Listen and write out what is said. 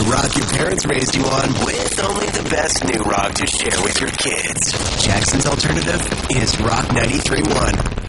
rock your parents raised you on with only the best new rock to share with your kids. Jackson's Alternative is Rock 93.1.